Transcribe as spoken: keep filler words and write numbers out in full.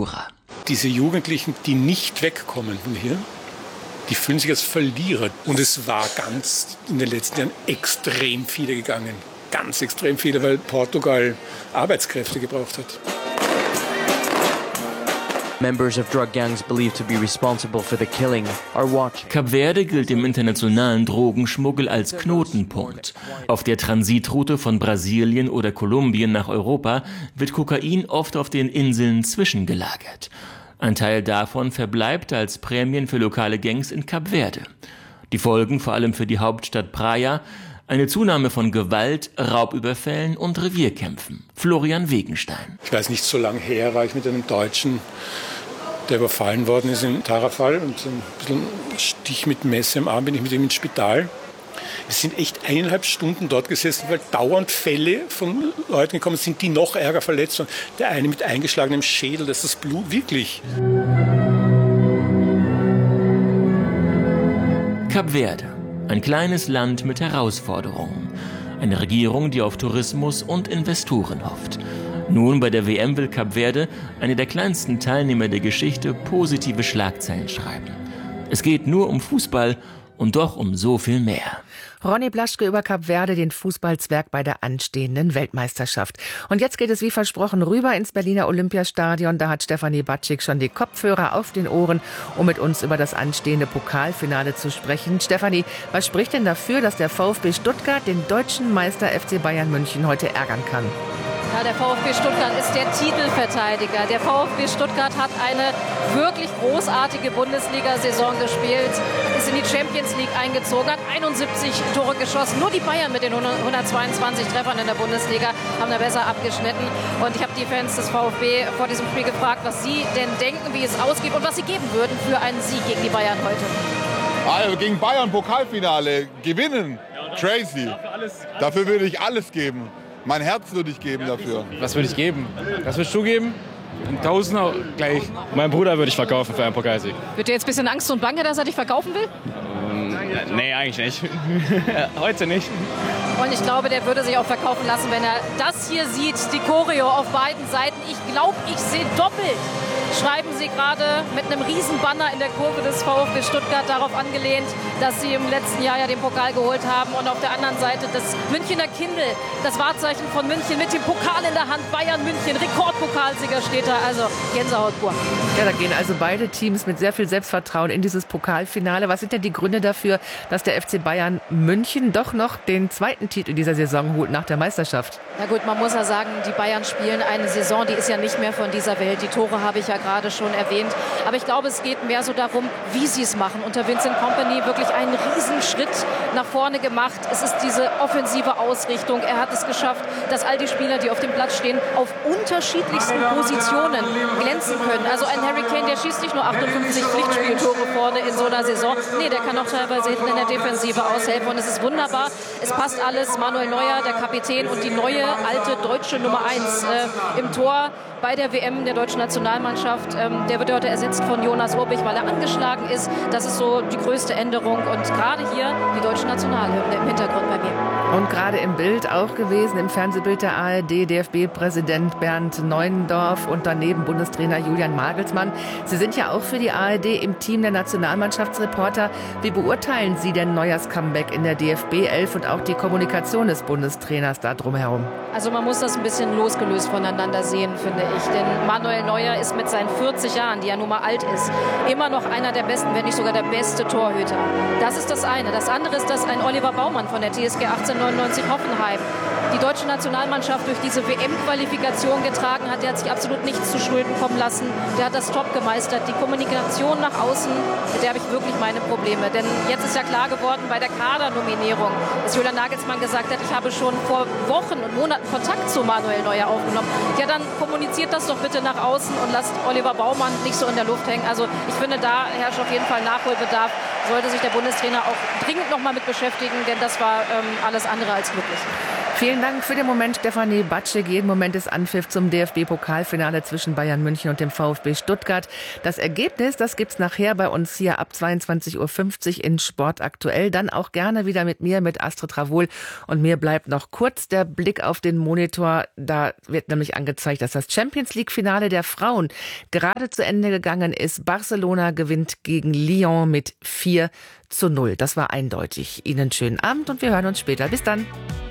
Jura. Diese Jugendlichen, die nicht wegkommen von hier, die fühlen sich als Verlierer. Und es war ganz in den letzten Jahren extrem viele gegangen. Ganz extrem viele, weil Portugal Arbeitskräfte gebraucht hat. Members of drug gangs believed to be responsible for the killing are watching. Kap Verde gilt im internationalen Drogenschmuggel als Knotenpunkt. Auf der Transitroute von Brasilien oder Kolumbien nach Europa wird Kokain oft auf den Inseln zwischengelagert. Ein Teil davon verbleibt als Prämien für lokale Gangs in Kap Verde. Die Folgen vor allem für die Hauptstadt Praia: eine Zunahme von Gewalt, Raubüberfällen und Revierkämpfen. Florian Wegenstein. Ich weiß nicht, so lange her war ich mit einem Deutschen, der überfallen worden ist in Tarrafal. Und so ein bisschen Stich mit Messer im Arm bin ich mit ihm ins Spital. Wir sind echt eineinhalb Stunden dort gesessen, weil dauernd Fälle von Leuten gekommen sind, die noch ärger verletzt waren. Der eine mit eingeschlagenem Schädel, das ist das Blut, wirklich. Kap Verde. Ein kleines Land mit Herausforderungen. Eine Regierung, die auf Tourismus und Investoren hofft. Nun bei der W M will Kap Verde, eine der kleinsten Teilnehmer der Geschichte, positive Schlagzeilen schreiben. Es geht nur um Fußball und doch um so viel mehr. Ronny Blaschke über Kap Verde, den Fußballzwerg bei der anstehenden Weltmeisterschaft. Und jetzt geht es wie versprochen rüber ins Berliner Olympiastadion. Da hat Stefanie Batschik schon die Kopfhörer auf den Ohren, um mit uns über das anstehende Pokalfinale zu sprechen. Stefanie, was spricht denn dafür, dass der VfB Stuttgart den deutschen Meister F C Bayern München heute ärgern kann? Ja, der VfB Stuttgart ist der Titelverteidiger. Der VfB Stuttgart hat eine wirklich großartige Bundesliga-Saison gespielt, ist in die Champions League eingezogen, hat einundsiebzig Tore geschossen. Nur die Bayern mit den hundertzweiundzwanzig Treffern in der Bundesliga haben da besser abgeschnitten. Und ich habe die Fans des VfB vor diesem Spiel gefragt, was sie denn denken, wie es ausgeht und was sie geben würden für einen Sieg gegen die Bayern heute. Also gegen Bayern Pokalfinale gewinnen, crazy. Dafür würde ich alles geben. Mein Herz würde ich geben dafür. Was würde ich geben? Was würdest du geben? Ein Tausender gleich. Mein Bruder würde ich verkaufen für einen Pokalsieg. Wird dir jetzt ein bisschen Angst und Bange, dass er dich verkaufen will? Ähm, nee, eigentlich nicht. Heute nicht. Und ich glaube, der würde sich auch verkaufen lassen, wenn er das hier sieht, die Choreo auf beiden Seiten. Ich glaube, ich sehe doppelt. Schreiben sie gerade mit einem riesen Banner in der Kurve des VfB Stuttgart darauf angelehnt, dass sie im letzten Jahr ja den Pokal geholt haben. Und auf der anderen Seite das Münchner Kindl, das Wahrzeichen von München mit dem Pokal in der Hand. Bayern München, Rekordpokalsieger steht da. Also Gänsehaut pur. Ja, da gehen also beide Teams mit sehr viel Selbstvertrauen in dieses Pokalfinale. Was sind denn die Gründe dafür, dass der F C Bayern München doch noch den zweiten Titel dieser Saison holt nach der Meisterschaft? Na gut, man muss ja sagen, die Bayern spielen eine Saison, die ist ja nicht mehr von dieser Welt. Die Tore habe ich ja gerade schon erwähnt. Aber ich glaube, es geht mehr so darum, wie sie es machen. Unter Vincent Kompany wirklich einen Riesenschritt nach vorne gemacht. Es ist diese offensive Ausrichtung. Er hat es geschafft, dass all die Spieler, die auf dem Platz stehen, auf unterschiedlichsten Positionen glänzen können. Also ein Harry Kane, der schießt nicht nur achtundfünfzig Pflichtspieltore vorne in so einer Saison. Nee, der kann auch teilweise hinten in der Defensive aushelfen. Und es ist wunderbar. Es passt alles. Manuel Neuer, der Kapitän und die neue alte deutsche Nummer eins äh, im Tor bei der W M der deutschen Nationalmannschaft. Ähm, der wird heute ersetzt von Jonas Urbich, weil er angeschlagen ist. Das ist so die größte Änderung. Und gerade hier die deutsche Nationalhymne im Hintergrund bei mir. Und gerade im Bild auch gewesen, im Fernsehbild der A R D, D F B-Präsident Bernd Neuendorf und daneben Bundestrainer Julian Nagelsmann. Sie sind ja auch für die A R D im Team der Nationalmannschaftsreporter. Wie beurteilen Sie denn Neuers Comeback in der D F B elf und auch die Kommunikation des Bundestrainers da drumherum? Also man muss das ein bisschen losgelöst voneinander sehen, finde ich. Denn Manuel Neuer ist mit seinen vierzig Jahren, die er nun mal alt ist, immer noch einer der besten, wenn nicht sogar der beste Torhüter. Das ist das eine. Das andere ist, dass ein Oliver Baumann von der T S G achtzehnhundertneunundneunzig Hoffenheim die deutsche Nationalmannschaft durch diese W M-Qualifikation getragen hat. Der hat sich absolut nichts zu Schulden kommen lassen. Der hat das top gemeistert. Die Kommunikation nach außen, mit der habe ich wirklich meine Probleme. Denn jetzt ist ja klar geworden bei der Kadernominierung, dass Julian Nagelsmann gesagt hat, ich habe schon vor Wochen und Monaten Kontakt zu Manuel Neuer aufgenommen. Ja, dann kommuniziert das doch bitte nach außen und lasst Oliver Baumann nicht so in der Luft hängen. Also ich finde, da herrscht auf jeden Fall Nachholbedarf. Sollte sich der Bundestrainer auch dringend noch mal mit beschäftigen, denn das war ähm, alles andere als glücklich. Vielen Dank für den Moment, Stefanie Batschik. Jeden Moment ist Anpfiff zum D F B-Pokalfinale zwischen Bayern München und dem VfB Stuttgart. Das Ergebnis, das gibt's nachher bei uns hier ab zweiundzwanzig Uhr fünfzig in Sport aktuell. Dann auch gerne wieder mit mir, mit Astrid Travol. Und mir bleibt noch kurz der Blick auf den Monitor. Da wird nämlich angezeigt, dass das Champions-League-Finale der Frauen gerade zu Ende gegangen ist. Barcelona gewinnt gegen Lyon mit vier zu null. Das war eindeutig. Ihnen schönen Abend und wir hören uns später. Bis dann.